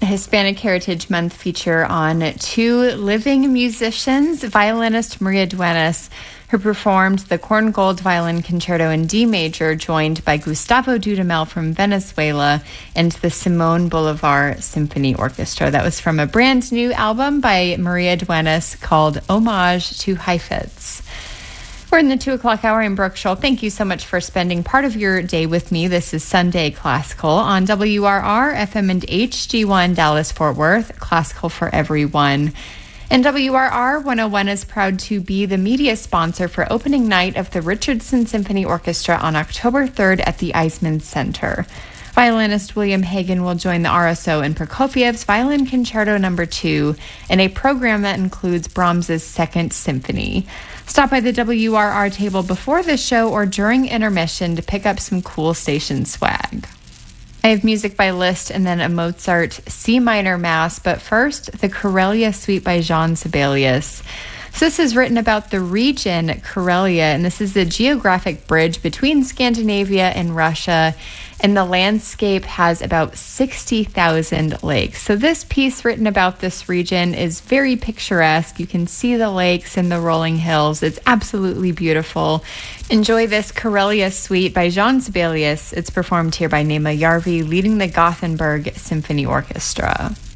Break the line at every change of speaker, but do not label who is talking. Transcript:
Hispanic Heritage Month feature on two living musicians, violinist Maria Duenas, who performed the Korngold Violin Concerto in D major, joined by Gustavo Dudamel from Venezuela and the Simon Bolivar Symphony Orchestra. That was from a brand new album by Maria Duenas called Homage to Heifetz. We're in the 2 o'clock hour. I'm Brooke Scholl. Thank you so much for spending part of your day with me. This is Sunday Classical on WRR, FM and HD1 Dallas-Fort Worth, classical for everyone. And WRR 101 is proud to be the media sponsor for opening night of the Richardson Symphony Orchestra on October 3rd at the Eisman Center. Violinist William Hagen will join the RSO in Prokofiev's Violin Concerto No. 2 in a program that includes Brahms's Second Symphony. Stop by the WRR table before the show or during intermission to pick up some cool station swag. I have music by Liszt and then a Mozart C minor mass, but first, the Karelia Suite by Jean Sibelius. So this is written about the region Karelia, and this is the geographic bridge between Scandinavia and Russia, and the landscape has about 60,000 lakes. So this piece written about this region is very picturesque. You can see the lakes and the rolling hills. It's absolutely beautiful. Enjoy this Karelia Suite by Jean Sibelius. It's performed here by Nema Järvi, leading the Gothenburg Symphony Orchestra.